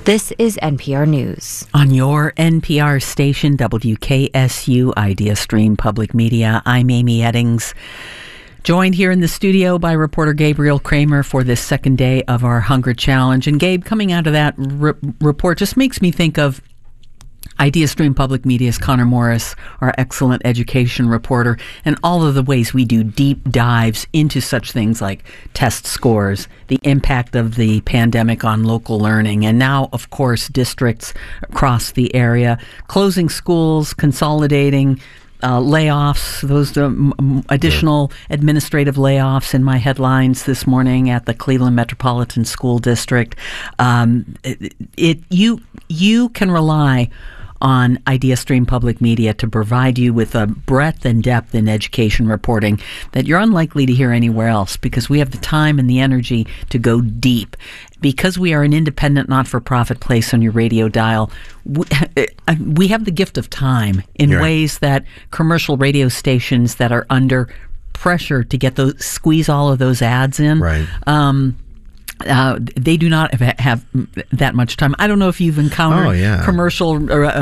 This is NPR News. On your NPR station, WKSU Idea Stream Public Media, I'm Amy Eddings. Joined here in the studio by reporter Gabriel Kramer for this second day of our Hunger Challenge. And Gabe, coming out of that report just makes me think of Idea Stream Public Media's Connor Morris, our excellent education reporter, and all of the ways we do deep dives into such things like test scores, the impact of the pandemic on local learning, and now, of course, districts across the area, closing schools, consolidating, layoffs, those additional administrative layoffs in my headlines this morning at the Cleveland Metropolitan School District. You can rely on Idea Stream Public Media to provide you with a breadth and depth in education reporting that you're unlikely to hear anywhere else, because we have the time and the energy to go deep. Because we are an independent, not-for-profit place on your radio dial, we have the gift of time in ways that commercial radio stations that are under pressure to squeeze all of those ads in. Right. They do not have that much time. I don't know if you've encountered commercial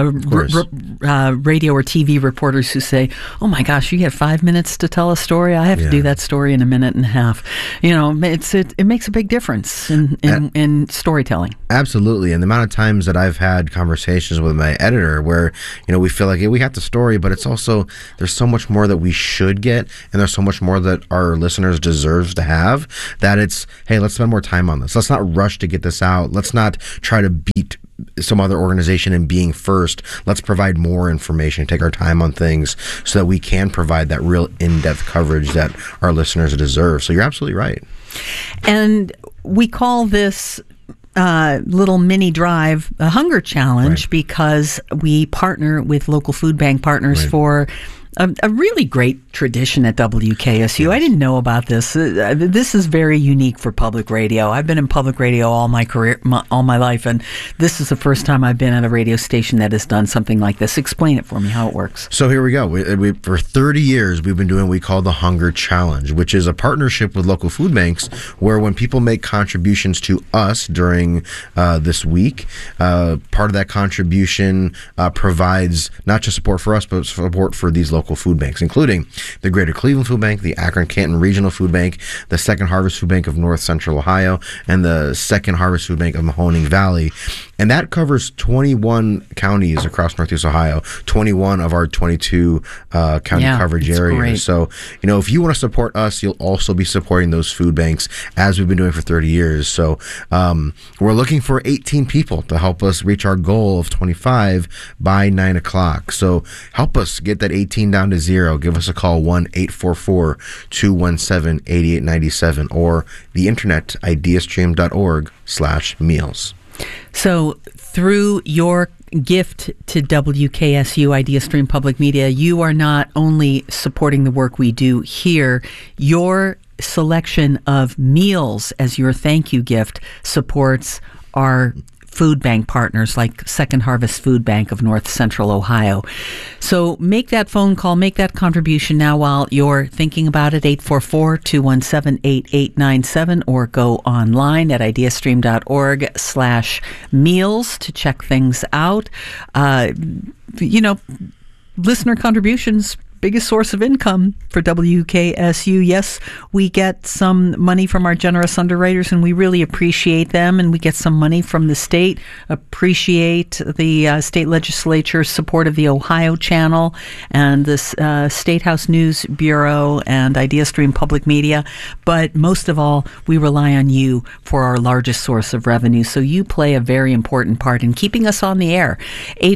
radio or TV reporters who say, "Oh my gosh, you have 5 minutes to tell a story. I have to do that story in a minute and a half." You know, it makes a big difference in storytelling. Absolutely, and the amount of times that I've had conversations with my editor where we feel like we got the story, but it's also there's so much more that we should get, and there's so much more that our listeners deserves to have. That it's, hey, let's spend more time on this. Let's not rush to get this out. Let's not try to beat some other organization in being first. Let's provide more information, take our time on things so that we can provide that real in-depth coverage that our listeners deserve. So you're absolutely right. And we call this little mini drive a Hunger Challenge because we partner with local food bank partners for a really great tradition at WKSU. Yes. I didn't know about this. This is very unique for public radio. I've been in public radio all my career, all my life, and this is the first time I've been at a radio station that has done something like this. Explain it for me, how it works. So here we go. We for 30 years, we've been doing what we call the Hunger Challenge, which is a partnership with local food banks where when people make contributions to us during this week, part of that contribution provides not just support for us, but support for these local food banks, including the Greater Cleveland Food Bank, the Akron-Canton Regional Food Bank, the Second Harvest Food Bank of North Central Ohio, and the Second Harvest Food Bank of Mahoning Valley. And that covers 21 counties across Northeast Ohio, 21 of our 22 county coverage areas. Great. So, if you want to support us, you'll also be supporting those food banks as we've been doing for 30 years. So we're looking for 18 people to help us reach our goal of 25 by 9 o'clock. So help us get that 18 down to 0. Give us a call, 1-844-217-8897, or the internet, ideastream.org/meals. So through your gift to WKSU Idea Stream Public Media, you are not only supporting the work we do here, your selection of meals as your thank you gift supports our food bank partners like Second Harvest Food Bank of North Central Ohio. So make that phone call, make that contribution now while you're thinking about it, 844-217-8897, or go online at ideastream.org/meals to check things out. Listener contributions, biggest source of income for WKSU. Yes, we get some money from our generous underwriters, and we really appreciate them. And we get some money from the state. Appreciate the state legislature's support of the Ohio Channel and the State House News Bureau and Idea Stream Public Media. But most of all, we rely on you for our largest source of revenue. So you play a very important part in keeping us on the air.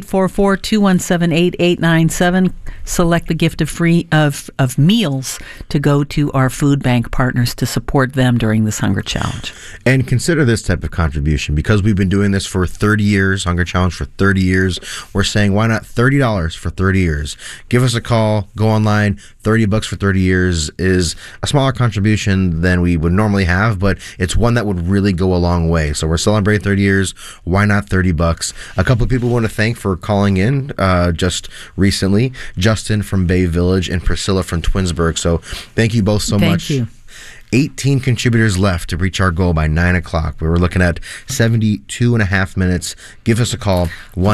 844-217-8897. Select the gift of meals to go to our food bank partners to support them during this Hunger Challenge. And consider this type of contribution, because we've been doing this for 30 years, Hunger Challenge for 30 years. We're saying, why not $30 for 30 years? Give us a call, go online. $30 for 30 years is a smaller contribution than we would normally have, but it's one that would really go a long way. So we're celebrating 30 years. Why not $30? A couple of people we want to thank for calling in just recently. Justin from Bay Village and Priscilla from Twinsburg. So thank you both so much. Thank you. 18 contributors left to reach our goal by 9 o'clock. We were looking at 72 and a half minutes. Give us a call,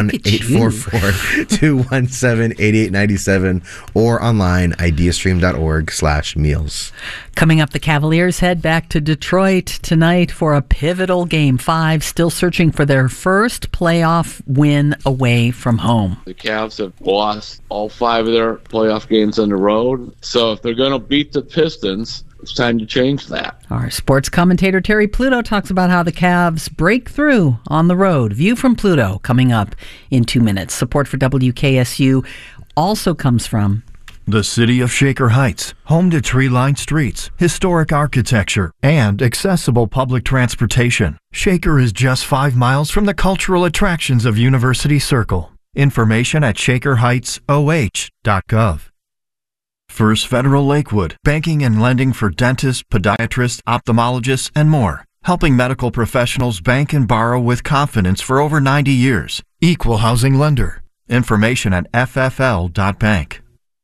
1-844-217-8897 or online, ideastream.org/meals. Coming up, the Cavaliers head back to Detroit tonight for a pivotal Game 5, still searching for their first playoff win away from home. The Cavs have lost all 5 of their playoff games on the road, so if they're going to beat the Pistons, it's time to change that. Our sports commentator Terry Pluto talks about how the Cavs break through on the road. View from Pluto coming up in 2 minutes. Support for WKSU also comes from the city of Shaker Heights, home to tree-lined streets, historic architecture, and accessible public transportation. Shaker is just 5 miles from the cultural attractions of University Circle. Information at shakerheightsoh.gov. First Federal Lakewood, banking and lending for dentists, podiatrists, ophthalmologists, and more. Helping medical professionals bank and borrow with confidence for over 90 years. Equal housing lender. Information at ffl.bank.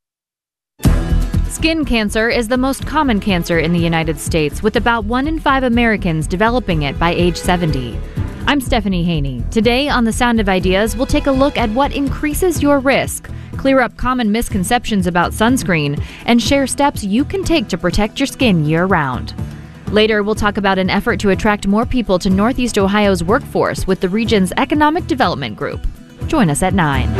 Skin cancer is the most common cancer in the United States, with about 1 in 5 Americans developing it by age 70. I'm Stephanie Haney. Today on The Sound of Ideas, we'll take a look at what increases your risk, clear up common misconceptions about sunscreen, and share steps you can take to protect your skin year-round. Later, we'll talk about an effort to attract more people to Northeast Ohio's workforce with the region's Economic Development Group. Join us at 9.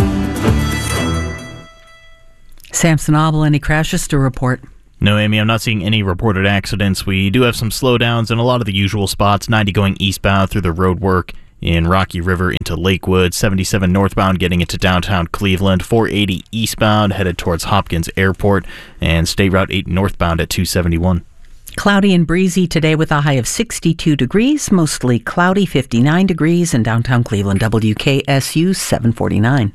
Samson Abel, any crashes to report? No, Amy, I'm not seeing any reported accidents. We do have some slowdowns in a lot of the usual spots. 90 going eastbound through the road work in Rocky River into Lakewood, 77 northbound getting into downtown Cleveland, 480 eastbound headed towards Hopkins Airport, and State Route 8 northbound at 271. Cloudy and breezy today with a high of 62 degrees, mostly cloudy, 59 degrees in downtown Cleveland. WKSU 749.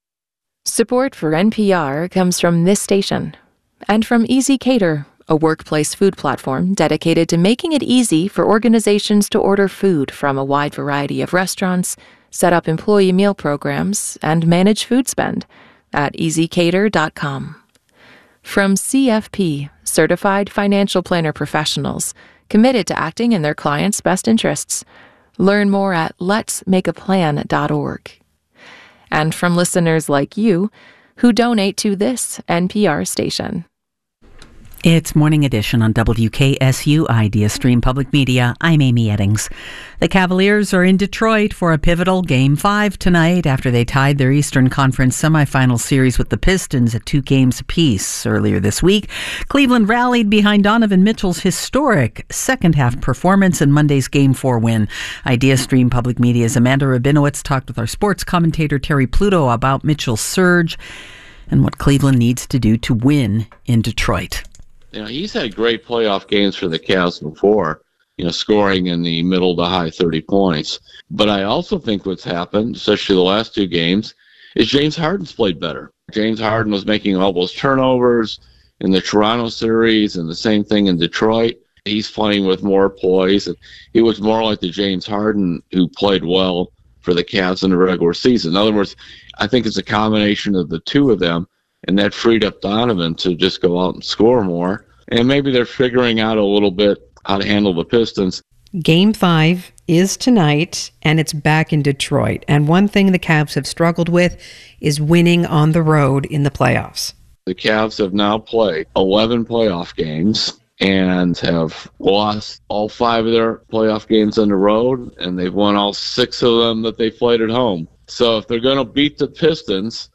Support for NPR comes from this station and from Easy Cater, a workplace food platform dedicated to making it easy for organizations to order food from a wide variety of restaurants, set up employee meal programs, and manage food spend at easycater.com. From CFP, Certified Financial Planner Professionals, committed to acting in their clients' best interests. Learn more at letsmakeaplan.org. And from listeners like you who donate to this NPR station. It's Morning Edition on WKSU Idea Stream Public Media. I'm Amy Eddings. The Cavaliers are in Detroit for a pivotal Game 5 tonight after they tied their Eastern Conference semifinal series with the Pistons at 2 games apiece. Earlier this week, Cleveland rallied behind Donovan Mitchell's historic second-half performance in Monday's Game 4 win. Idea Stream Public Media's Amanda Rabinowitz talked with our sports commentator Terry Pluto about Mitchell's surge and what Cleveland needs to do to win in Detroit. You know, he's had great playoff games for the Cavs before, scoring in the middle to high 30 points. But I also think what's happened, especially the last 2 games, is James Harden's played better. James Harden was making all those turnovers in the Toronto series and the same thing in Detroit. He's playing with more poise. And he was more like the James Harden who played well for the Cavs in the regular season. In other words, I think it's a combination of the two of them. And that freed up Donovan to just go out and score more. And maybe they're figuring out a little bit how to handle the Pistons. Game 5 is tonight, and it's back in Detroit. And one thing the Cavs have struggled with is winning on the road in the playoffs. The Cavs have now played 11 playoff games and have lost all 5 of their playoff games on the road, and they've won all 6 of them that they played at home. So if they're going to beat the Pistons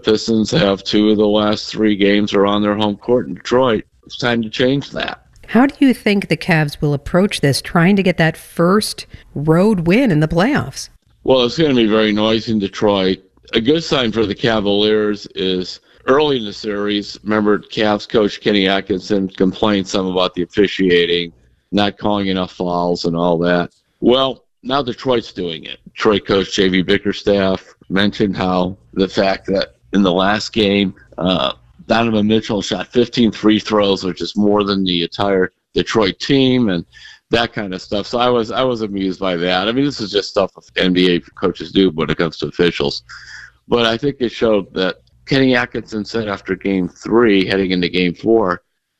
have 2 of the last 3 games are on their home court in Detroit. It's time to change that. How do you think the Cavs will approach this, trying to get that first road win in the playoffs? Well, it's going to be very noisy in Detroit. A good sign for the Cavaliers is early in the series, remember Cavs coach Kenny Atkinson complained some about the officiating, not calling enough fouls and all that. Well, now Detroit's doing it. Detroit coach J.V. Bickerstaff mentioned how the fact that in the last game, Donovan Mitchell shot 15 free throws, which is more than the entire Detroit team, and that kind of stuff. So I was amused by that. I mean, this is just stuff NBA coaches do when it comes to officials. But I think it showed that Kenny Atkinson said after Game 3, heading into Game 4,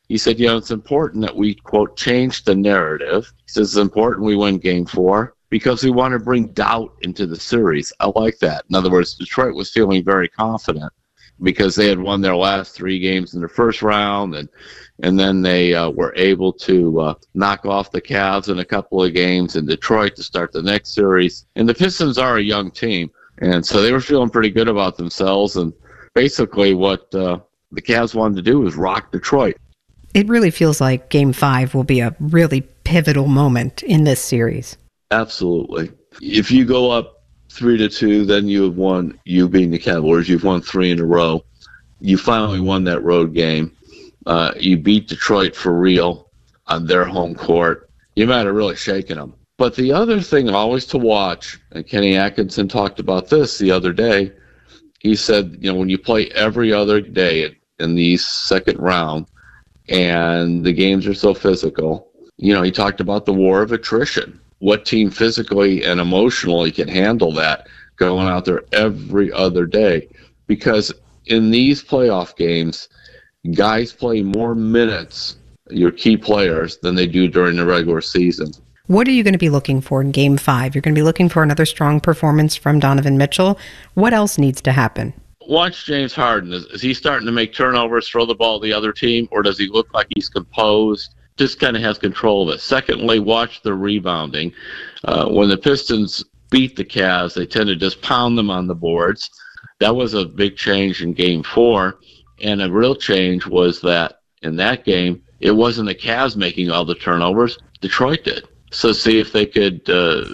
He said, it's important that we, quote, change the narrative. He says it's important we win Game 4 because we want to bring doubt into the series. I like that. In other words, Detroit was feeling very confident because they had won their last 3 games in the first round, and then they were able to knock off the Cavs in a couple of games in Detroit to start the next series. And the Pistons are a young team, and so they were feeling pretty good about themselves. And basically what the Cavs wanted to do was rock Detroit. It really feels like Game 5 will be a really pivotal moment in this series. Absolutely. If you go up 3-2, then you have won, you being the Cavaliers, you've won 3 in a row. You finally won that road game. You beat Detroit for real on their home court. You might have really shaken them. But the other thing always to watch, and Kenny Atkinson talked about this the other day, he said, when you play every other day in the second round, and the games are so physical, he talked about the war of attrition. What team physically and emotionally can handle that going out there every other day? Because in these playoff games, guys play more minutes, your key players, than they do during the regular season. What are you going to be looking for in Game 5? You're going to be looking for another strong performance from Donovan Mitchell. What else needs to happen? Watch James Harden. Is he starting to make turnovers, throw the ball to the other team, or does he look like he's composed, just kind of has control of it? Secondly, watch the rebounding. When the Pistons beat the Cavs, they tend to just pound them on the boards. That was a big change in Game 4, and a real change was that in that game, it wasn't the Cavs making all the turnovers, Detroit did. So see if they could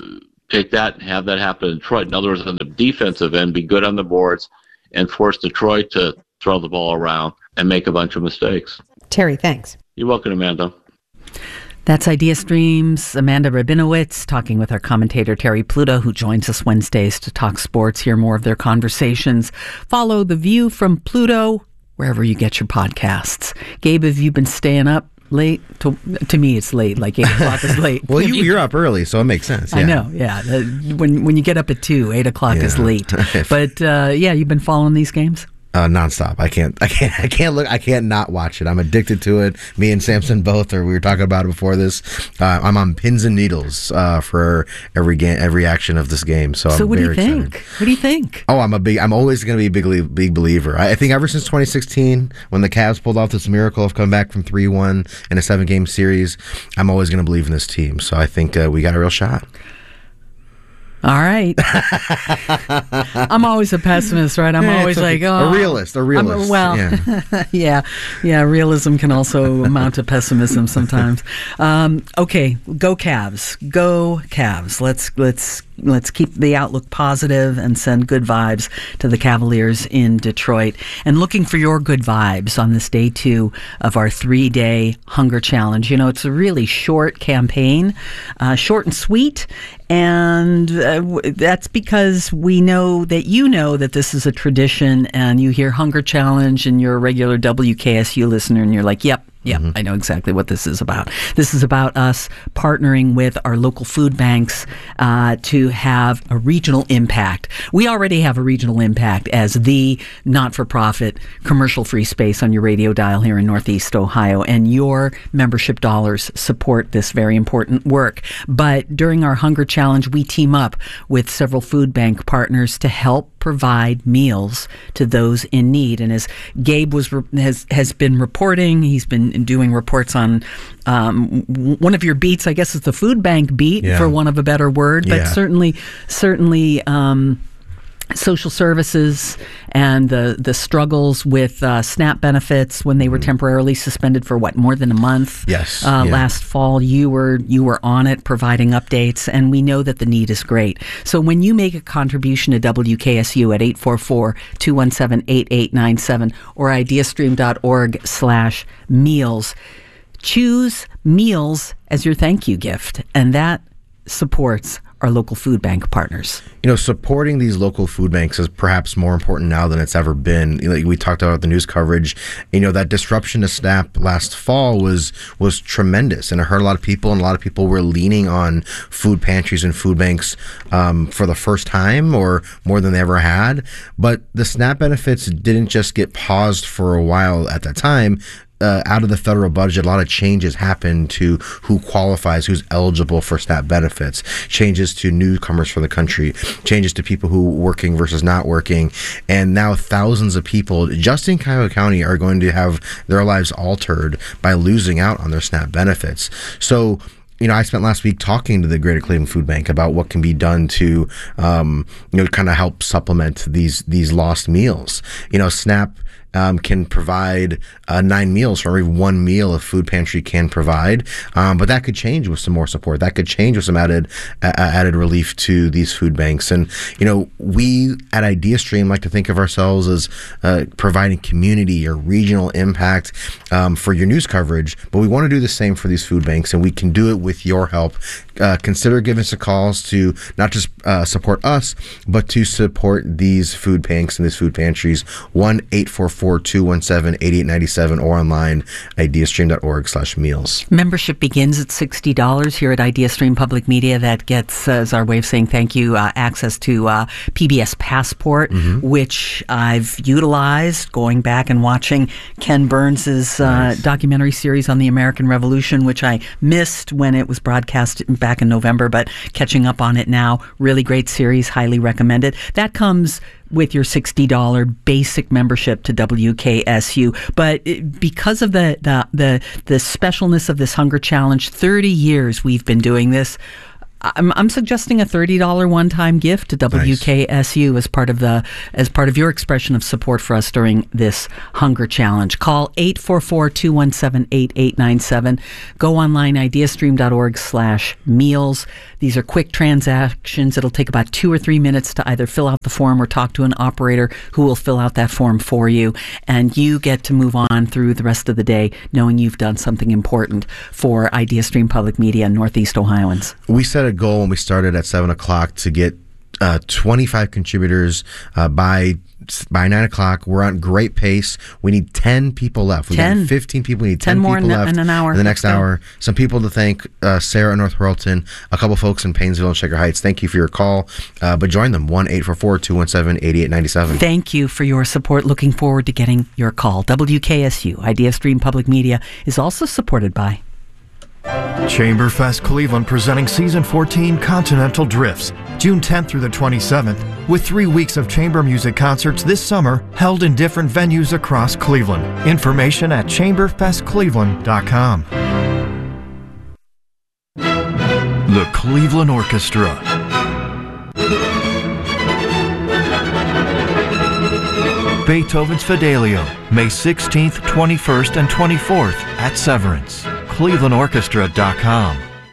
take that and have that happen in Detroit. In other words, on the defensive end, be good on the boards, and force Detroit to throw the ball around and make a bunch of mistakes. Terry, thanks. You're welcome, Amanda. That's Idea Stream's Amanda Rabinowitz talking with our commentator Terry Pluto, who joins us Wednesdays to talk sports. Hear more of their conversations. Follow The View from Pluto wherever you get your podcasts. Gabe, have you been staying up late? To me, it's late. Like 8 o'clock is late. Well, you're up early, so it makes sense. Yeah. I know, yeah. When you get up at 2, 8 o'clock is late. But you've been following these games? Nonstop. I can't not watch it. I'm addicted to it. Me and Samson both we were talking about it before this. I'm on pins and needles for every action of this game. So I'm what do you very think? excited. What do you think? Oh, I'm always going to be a big believer. I think ever since 2016, when the Cavs pulled off this miracle of coming back from 3-1 in a 7-game series, I'm always going to believe in this team. So I think we got a real shot. All right. I'm always a pessimist, right? I'm always like, a realist. Yeah, realism can also amount to pessimism sometimes. Okay, go Cavs. Let's keep the outlook positive and send good vibes to the Cavaliers in Detroit. And looking for your good vibes on this day 2 of our 3-day hunger challenge. It's a really short campaign, short and sweet. And that's because we know that this is a tradition, and you hear Hunger Challenge and you're a regular WKSU listener and you're like, yep, I know exactly what this is about. This is about us partnering with our local food banks to have a regional impact. We already have a regional impact as the not-for-profit commercial-free space on your radio dial here in Northeast Ohio, and your membership dollars support this very important work. But during our Hunger Challenge, we team up with several food bank partners to help provide meals to those in need. And as Gabe has been reporting, he's been doing reports on one of your beats, I guess it's the food bank beat, for want of a better word, but certainly social services and the struggles with SNAP benefits when they were temporarily suspended for more than a month. Yes. Last fall, you were on it providing updates, and we know that the need is great. So when you make a contribution to WKSU at 844-217-8897 or ideastream.org/meals, choose meals as your thank you gift, and that supports our local food bank partners. Supporting these local food banks is perhaps more important now than it's ever been. Like we talked about the news coverage, that disruption to SNAP last fall was tremendous, and it hurt a lot of people, and a lot of people were leaning on food pantries and food banks for the first time or more than they ever had. But the SNAP benefits didn't just get paused for a while at that time. out of the federal budget, a lot of changes happened to who qualifies, who's eligible for SNAP benefits, changes to newcomers for the country, changes to people who are working versus not working. And now thousands of people just in Cuyahoga County are going to have their lives altered by losing out on their SNAP benefits. So, I spent last week talking to the Greater Cleveland Food Bank about what can be done to, kind of help supplement these lost meals. SNAP can provide 9 meals for every 1 meal a food pantry can provide, but that could change with some more support. That could change with some added relief to these food banks. And we at IdeaStream like to think of ourselves as providing community or regional impact for your news coverage, but we want to do the same for these food banks, and we can do it with your help. Consider giving us a call to not just support us, but to support these food banks and these food pantries. 1-844-217-8897 or online ideastream.org/meals. Membership begins at $60 here at IdeaStream Public Media. That gets, as our way of saying thank you, access to PBS Passport, which I've utilized going back and watching Ken Burns's documentary series on the American Revolution, which I missed when it was broadcast back in November, but catching up on it now. Really great series, highly recommended. That comes with your $60 basic membership to WKSU. But because of the specialness of this hunger challenge, 30 years we've been doing this. I'm suggesting a $30 one-time gift to WKSU as part of your expression of support for us during this hunger challenge. Call 844-217-8897. Go online ideastream.org/meals. These are quick transactions. It'll take about 2 or 3 minutes to either fill out the form or talk to an operator who will fill out that form for you, and you get to move on through the rest of the day knowing you've done something important for IdeaStream Public Media and Northeast Ohioans. We set a goal when we started at 7 o'clock to get 25 contributors by 9 o'clock. We're on great pace. We need 10 people left. We got 15 people. We need 10 more people left in an hour. In the next hour. Some people to thank, Sarah in North Royalton, a couple folks in Painesville and Shaker Heights. Thank you for your call. But join them, 1-844-217-8897. Thank you for your support. Looking forward to getting your call. WKSU, IdeaStream Public Media, is also supported by Chamberfest Cleveland, presenting Season 14 Continental Drifts, June 10th through the 27th, with 3 weeks of chamber music concerts this summer held in different venues across Cleveland. Information at chamberfestcleveland.com. The Cleveland Orchestra. Beethoven's Fidelio, May 16th, 21st, and 24th at Severance. ClevelandOrchestra.com.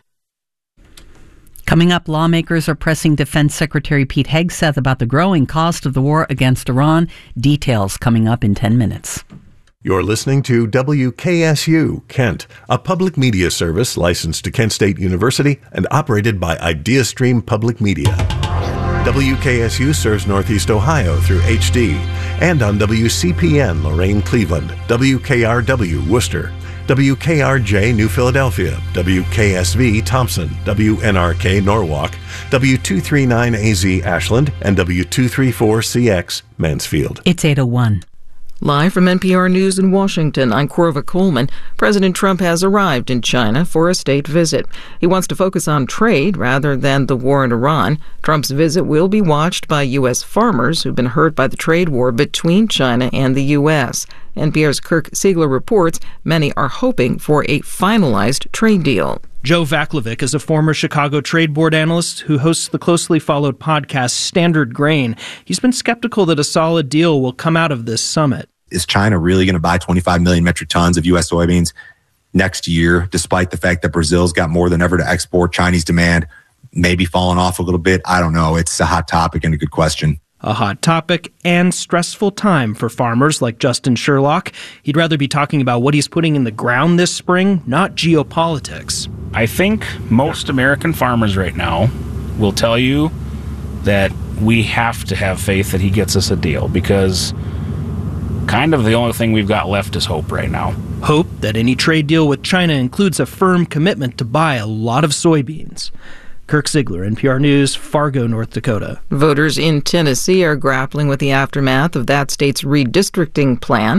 Coming up, lawmakers are pressing Defense Secretary Pete Hegseth about the growing cost of the war against Iran. Details coming up in 10 minutes. You're listening to WKSU Kent, a public media service licensed to Kent State University and operated by IdeaStream Public Media. WKSU serves Northeast Ohio through HD and on WCPN Lorain Cleveland, WKRW Worcester, WKRJ New Philadelphia, WKSV Thompson, WNRK Norwalk, W239AZ Ashland, and W234CX Mansfield. It's 8:01. Live from NPR News in Washington, I'm Corva Coleman. President Trump has arrived in China for a state visit. He wants to focus on trade rather than the war in Iran. Trump's visit will be watched by U.S. farmers who've been hurt by the trade war between China and the U.S. NPR's Kirk Siegler reports many are hoping for a finalized trade deal. Joe Vaclavic is a former Chicago Trade Board analyst who hosts the closely followed podcast Standard Grain. He's been skeptical that a solid deal will come out of this summit. Is China really going to buy 25 million metric tons of U.S. soybeans next year, despite the fact that Brazil's got more than ever to export? Chinese demand maybe falling off a little bit. I don't know. It's a hot topic and a good question. A hot topic and stressful time for farmers like Justin Sherlock. He'd rather be talking about what he's putting in the ground this spring, not geopolitics. I think most American farmers right now will tell you that we have to have faith that he gets us a deal, because kind of the only thing we've got left is hope right now. Hope that any trade deal with China includes a firm commitment to buy a lot of soybeans. Kirk Siegler, NPR News, Fargo, North Dakota. Voters in Tennessee are grappling with the aftermath of that state's redistricting plan.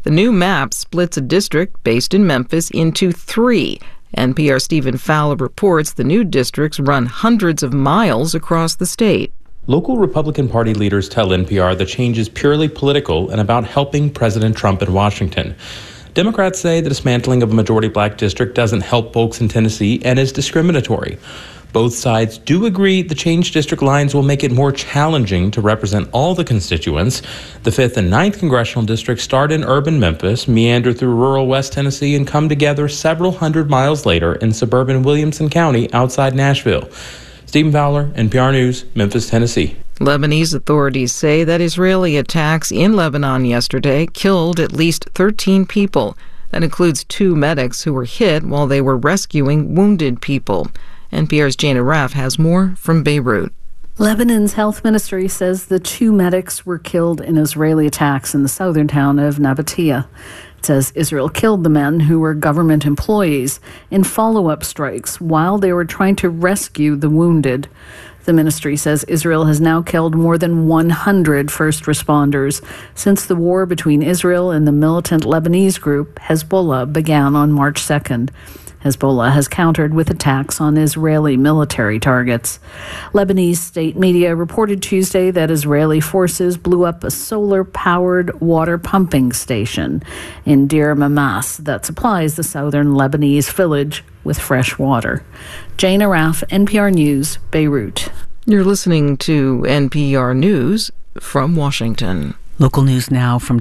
The new map splits a district based in Memphis into 3. NPR Stephen Fowler reports the new districts run hundreds of miles across the state. Local Republican Party leaders tell NPR the change is purely political and about helping President Trump in Washington. Democrats say the dismantling of a majority black district doesn't help folks in Tennessee and is discriminatory. Both sides do agree the changed district lines will make it more challenging to represent all the constituents. The 5th and 9th congressional districts start in urban Memphis, meander through rural West Tennessee, and come together several hundred miles later in suburban Williamson County outside Nashville. Stephen Fowler, NPR News, Memphis, Tennessee. Lebanese authorities say that Israeli attacks in Lebanon yesterday killed at least 13 people. That includes 2 medics who were hit while they were rescuing wounded people. NPR's Jana Raff has more from Beirut. Lebanon's health ministry says the 2 medics were killed in Israeli attacks in the southern town of Nabatea. It says Israel killed the men, who were government employees, in follow-up strikes while they were trying to rescue the wounded. The ministry says Israel has now killed more than 100 first responders since the war between Israel and the militant Lebanese group Hezbollah began on March 2nd. Hezbollah has countered with attacks on Israeli military targets. Lebanese state media reported Tuesday that Israeli forces blew up a solar-powered water pumping station in Deir Mamas that supplies the southern Lebanese village with fresh water. Jana Raff, NPR News, Beirut. You're listening to NPR News from Washington. Local news now from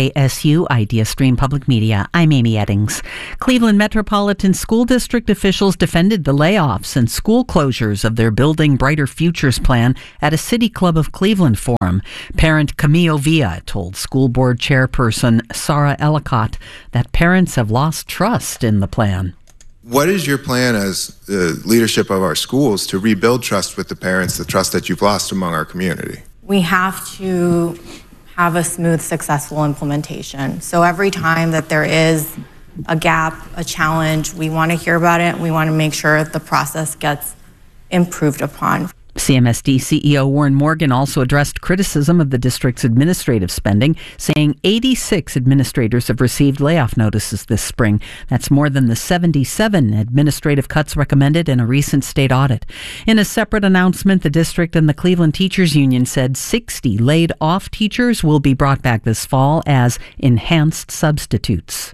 WKSU Idea Stream Public Media. I'm Amy Eddings. Cleveland Metropolitan School District officials defended the layoffs and school closures of their Building Brighter Futures plan at a City Club of Cleveland forum. Parent Camille Villa told school board chairperson Sarah Ellicott that parents have lost trust in the plan. What is your plan as the leadership of our schools to rebuild trust with the parents, the trust that you've lost among our community? We have to have a smooth, successful implementation. So every time that there is a gap, a challenge, we want to hear about it. We want to make sure the process gets improved upon. CMSD CEO Warren Morgan also addressed criticism of the district's administrative spending, saying 86 administrators have received layoff notices this spring. That's more than the 77 administrative cuts recommended in a recent state audit. In a separate announcement, the district and the Cleveland Teachers Union said 60 laid-off teachers will be brought back this fall as enhanced substitutes.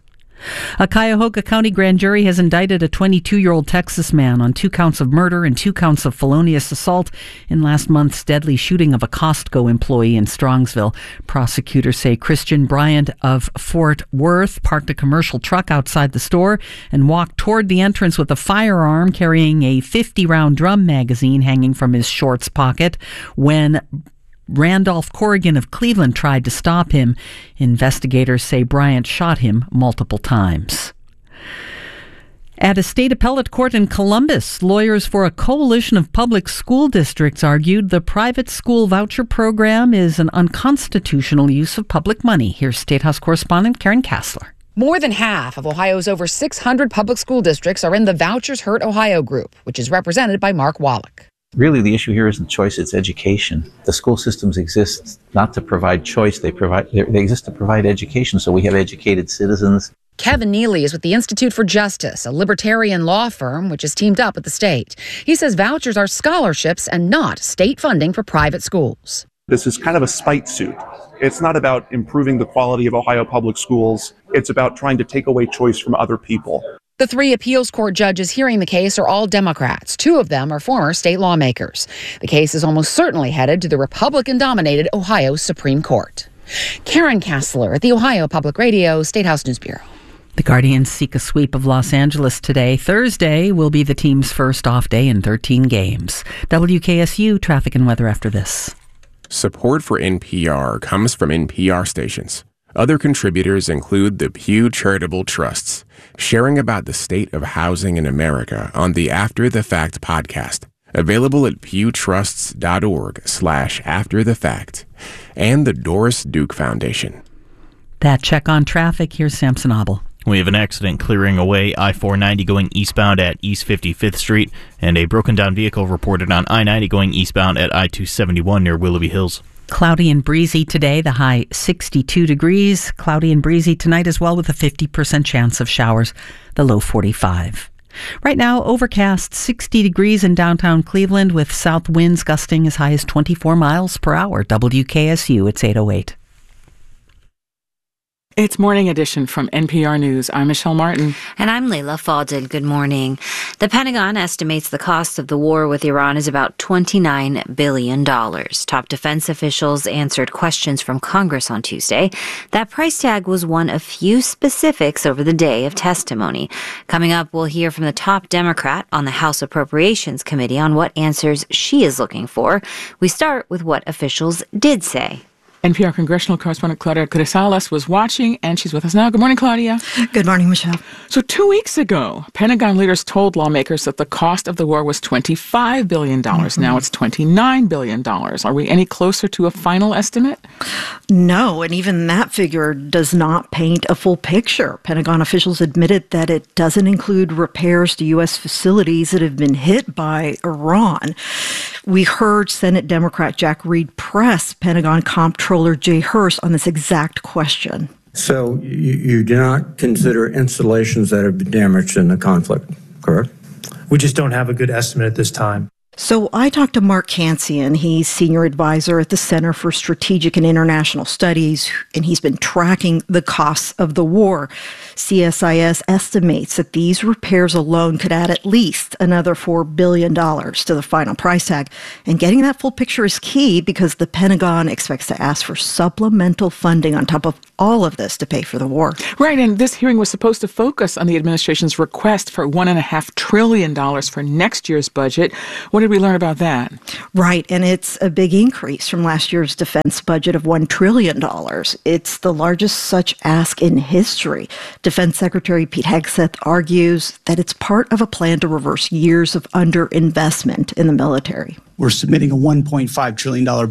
A Cuyahoga County grand jury has indicted a 22-year-old Texas man on 2 counts of murder and 2 counts of felonious assault in last month's deadly shooting of a Costco employee in Strongsville. Prosecutors say Christian Bryant of Fort Worth parked a commercial truck outside the store and walked toward the entrance with a firearm carrying a 50-round drum magazine hanging from his shorts pocket when Randolph Corrigan of Cleveland tried to stop him. Investigators say Bryant shot him multiple times. At a state appellate court in Columbus, lawyers for a coalition of public school districts argued the private school voucher program is an unconstitutional use of public money. Here's State House correspondent Karen Kassler. More than half of Ohio's over 600 public school districts are in the Vouchers Hurt Ohio group, which is represented by Mark Wallach. Really, the issue here isn't choice, it's education. The school systems exist not to provide choice, they exist to provide education, so we have educated citizens. Kevin Neely is with the Institute for Justice, a libertarian law firm which has teamed up with the state. He says vouchers are scholarships and not state funding for private schools. This is kind of a spite suit. It's not about improving the quality of Ohio public schools. It's about trying to take away choice from other people. The 3 appeals court judges hearing the case are all Democrats. 2 of them are former state lawmakers. The case is almost certainly headed to the Republican-dominated Ohio Supreme Court. Karen Kassler at the Ohio Public Radio State House News Bureau. The Guardians seek a sweep of Los Angeles today. Thursday will be the team's first off day in 13 games. WKSU traffic and weather after this. Support for NPR comes from NPR stations. Other contributors include the Pew Charitable Trusts, sharing about the state of housing in America on the After the Fact podcast, available at pewtrusts.org/afterthefact, and the Doris Duke Foundation. That check on traffic. Here's Samson Abel. We have an accident clearing away I-490 going eastbound at East 55th Street, and a broken down vehicle reported on I-90 going eastbound at I-271 near Willoughby Hills. Cloudy and breezy today, the high 62 degrees. Cloudy and breezy tonight as well with a 50% chance of showers, the low 45. Right now, overcast 60 degrees in downtown Cleveland with south winds gusting as high as 24 miles per hour. WKSU, it's 8:08. It's Morning Edition from NPR News. I'm Michelle Martin. And I'm Layla Fadel. Good morning. The Pentagon estimates the cost of the war with Iran is about $29 billion. Top defense officials answered questions from Congress on Tuesday. That price tag was one of few specifics over the day of testimony. Coming up, we'll hear from the top Democrat on the House Appropriations Committee on what answers she is looking for. We start with what officials did say. NPR congressional correspondent Claudia Grisales was watching, and she's with us now. Good morning, Claudia. Good morning, Michelle. So 2 weeks ago, Pentagon leaders told lawmakers that the cost of the war was $25 billion. Now it's $29 billion. Are we any closer to a final estimate? No, and even that figure does not paint a full picture. Pentagon officials admitted that it doesn't include repairs to U.S. facilities that have been hit by Iran. We heard Senate Democrat Jack Reed press Pentagon Comptroller Jay Hurst on this exact question. So you do not consider installations that have been damaged in the conflict, correct? We just don't have a good estimate at this time. So I talked to Mark Cancian. He's senior advisor at the Center for Strategic and International Studies, and he's been tracking the costs of the war. CSIS estimates that these repairs alone could add at least another $4 billion to the final price tag. And getting that full picture is key because the Pentagon expects to ask for supplemental funding on top of all of this to pay for the war. Right, and this hearing was supposed to focus on the administration's request for $1.5 trillion for next year's budget. What did we learn about that? Right, and it's a big increase from last year's defense budget of $1 trillion. It's the largest such ask in history. Defense Secretary Pete Hegseth argues that it's part of a plan to reverse years of underinvestment in the military. We're submitting a $1.5 trillion